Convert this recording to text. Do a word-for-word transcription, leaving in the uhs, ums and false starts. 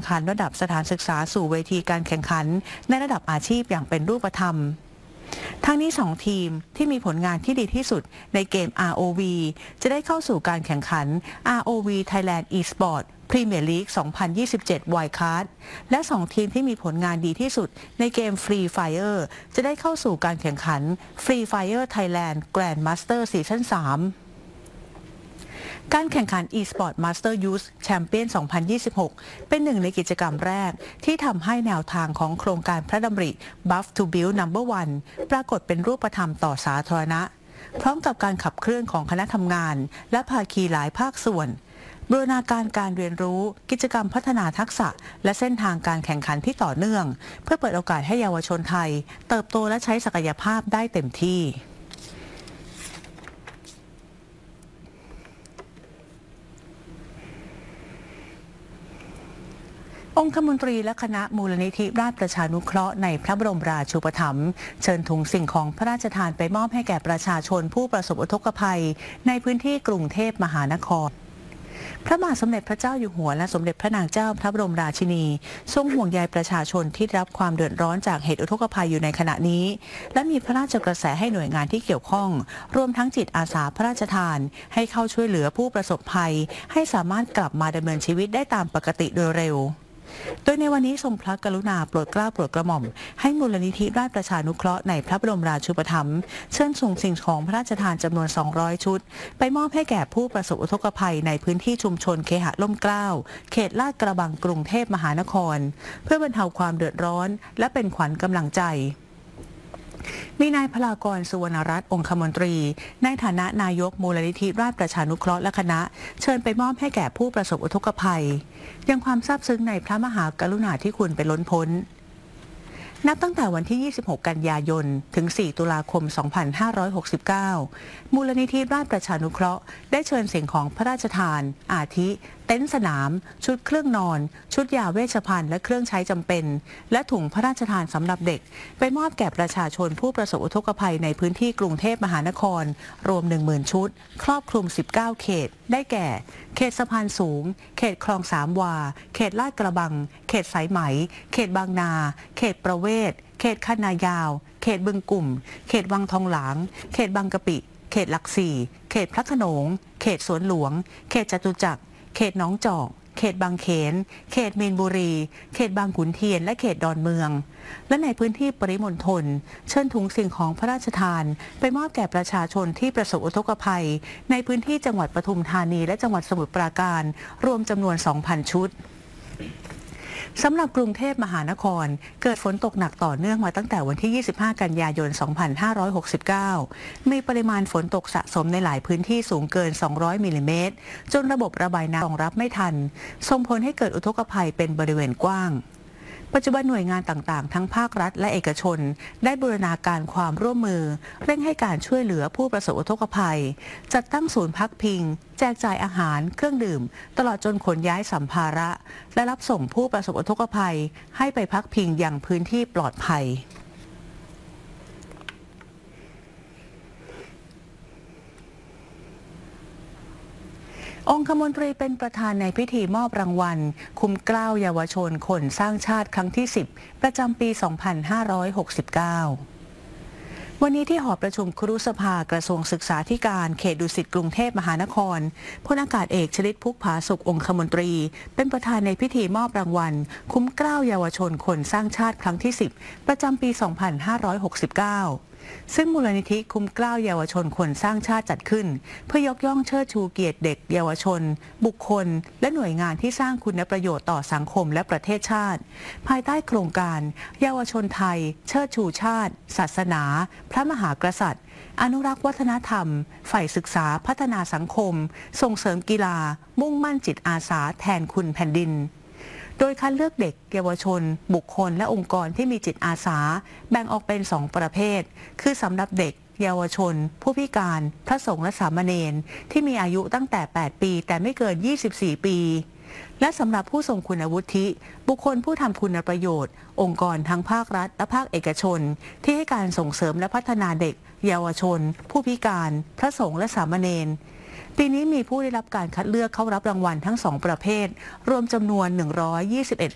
ขันระดับสถานศึกษาสู่เวทีการแข่งขันในระดับอาชีพอย่างเป็นรูปธรรมทั้งนี้สองทีมที่มีผลงานที่ดีที่สุดในเกม อาร์ โอ วี จะได้เข้าสู่การแข่งขัน อาร์ โอ วี Thailand eSport Premier League สองพันยี่สิบเจ็ด Wildcard และสองทีมที่มีผลงานดีที่สุดในเกม Free Fire จะได้เข้าสู่การแข่งขัน Free Fire Thailand Grandmaster Season สามการแข่งขัน eSport Master Youth Champion สองพันยี่สิบหก เป็นหนึ่งในกิจกรรมแรกที่ทำให้แนวทางของโครงการพระดำริ Buff to Build นัมเบอร์ วัน ปรากฏเป็นรูปธรรมต่อสาธารณะพร้อมกับการขับเคลื่อนของคณะทำงานและภาคีหลายภาคส่วนบูรณาการการเรียนรู้กิจกรรมพัฒนาทักษะและเส้นทางการแข่งขันที่ต่อเนื่องเพื่อเปิดโอกาสให้เยาวชนไทยเติบโตและใช้ศักยภาพได้เต็มที่องคมนตรีและคณะมูลนิธิราชประชานุเคราะห์ในพระบรมราชูปถัมภ์เชิญถุงสิ่งของพระราชทานไปมอบให้แก่ประชาชนผู้ประสบอุทกภัยในพื้นที่กรุงเทพมหานครพระบาทสมเด็จพระเจ้าอยู่หัวและสมเด็จพระนางเจ้าพระบรมราชินีทรงห่วงใยประชาชนที่ได้รับความเดือดร้อนจากเหตุอุทกภัยอยู่ในขณะนี้และมีพระราชกระแสให้หน่วยงานที่เกี่ยวข้องรวมทั้งจิตอาสาพระราชทานให้เข้าช่วยเหลือผู้ประสบภัยให้สามารถกลับมาดำเนินชีวิตได้ตามปกติโดยเร็วโดยในวันนี้ทรงพระกรุณาโปรดเกล้าโปรดกระหม่อมให้มูลนิธิราชประชานุเคราะห์ในพระบรมราชูปถัมภ์เชิญส่งสิ่งของพระราชทานจำนวนสองร้อยชุดไปมอบให้แก่ผู้ประสบอุทกภัยในพื้นที่ชุมชนเคหะร่มเกล้าเขตลาดกระบังกรุงเทพมหานครเพื่อบรรเทาความเดือดร้อนและเป็นขวัญกำลังใจมีนายพลากรสุวรรณรัตน์องคมนตรีในฐานะนายกมูลนิธิราชประชานุเคราะห์และคณะเชิญไปมอบให้แก่ผู้ประสบอุทกภัยยังความซาบซึ้งในพระมหากรุณาธิคุณเป็นล้นพ้นนับตั้งแต่วันที่ยี่สิบหกกันยายนถึงสี่ตุลาคมสองพันห้าร้อยหกสิบเก้ามูลนิธิราชประชานุเคราะห์ได้เชิญสิ่งของพระราชทานอาทิเต็นท์สนามชุดเครื่องนอนชุดยาเวชภัณฑ์และเครื่องใช้จำเป็นและถุงพระราชทานสำหรับเด็กไปมอบแก่ประชาชนผู้ประสบอุทกภัยในพื้นที่กรุงเทพมหานครรวม หนึ่งหมื่น ชุดครอบคลุมสิบเก้าเขตได้แก่เขตสะพานสูงเขตคลองสามวาเขตลาดกระบังเขตสายไหมเขตบางนาเขตประเวศเขตคันนายาวเขตบึงกลุ่มเขตวังทองหลางเขตบางกะปิเขตหลักสี่เขตพระโขนงเขตสวนหลวงเขตจตุจักรเขตหนองจอกเขตบางเขนเขตมีนบุรีเขตบางขุนเทียนและเขตดอนเมืองและในพื้นที่ปริมณฑลเชิญถุงสิ่งของพระราชทานไปมอบแก่ประชาชนที่ประสบอุทกภัยในพื้นที่จังหวัดปทุมธานีและจังหวัดสมุทรปราการรวมจำนวน สองพัน ชุดสำหรับกรุงเทพมหานครเกิดฝนตกหนักต่อเนื่องมาตั้งแต่วันที่ยี่สิบห้ากันยายนสองพันห้าร้อยหกสิบเก้ามีปริมาณฝนตกสะสมในหลายพื้นที่สูงเกินสองร้อยมิลลิเมตรจนระบบระบายน้ำรองรับไม่ทันส่งผลให้เกิดอุทกภัยเป็นบริเวณกว้างปัจจุบันหน่วยงานต่างๆทั้งภาครัฐและเอกชนได้บูรณาการความร่วมมือเร่งให้การช่วยเหลือผู้ประสบอุทกภัยจัดตั้งศูนย์พักพิงแจกจ่ายอาหารเครื่องดื่มตลอดจนขนย้ายสัมภาระและรับส่งผู้ประสบอุทกภัยให้ไปพักพิงอย่างพื้นที่ปลอดภัยองคมนตรีเป็นประธานในพิธีมอบรางวัลคุ้มเกล้าเยาวชนคนสร้างชาติครั้งที่สิบประจำปีสองพันห้าร้อยหกสิบเก้าวันนี้ที่หอประชุมครุสภากระทรวงศึกษาธิการเขตดุสิตกรุงเทพมหานครพลอากาศเอกชลิต พุกผาสุของคมนตรีเป็นประธานในพิธีมอบรางวัลคุ้มเกล้าเยาวชนคนสร้างชาติครั้งที่สิบประจำปีสองพันห้าร้อยหกสิบเก้าซึ่งมูลนิธิคุ้มเกล้าเยาวชนคนสร้างชาติจัดขึ้นเพื่อยกย่องเชิดชูเกียรติเด็กเยาวชนบุคคลและหน่วยงานที่สร้างคุณประโยชน์ต่อสังคมและประเทศชาติภายใต้โครงการเยาวชนไทยเชิดชูชาติศาสนาพระมหากษัตริย์อนุรักษ์วัฒนธรรมฝ่ายศึกษาพัฒนาสังคมส่งเสริมกีฬามุ่งมั่นจิตอาสาแทนคุณแผ่นดินโดยคัดเลือกเด็กเยาวชนบุคคลและองค์กรที่มีจิตอาสาแบ่งออกเป็นสองประเภทคือสำหรับเด็กเยาวชนผู้พิการพระสงฆ์และสามเณรที่มีอายุตั้งแต่แปดปีแต่ไม่เกินยี่สิบสี่ปีและสำหรับผู้ทรงคุณวุฒิบุคคลผู้ทำคุณประโยชน์องค์กรทั้งภาครัฐและภาคเอกชนที่ให้การส่งเสริมและพัฒนาเด็กเยาวชนผู้พิการพระสงฆ์และสามเณรปีนี้มีผู้ได้รับการคัดเลือกเข้ารับรางวัลทั้งสองประเภทรวมจำนวนหนึ่งร้อยยี่สิบเอ็ด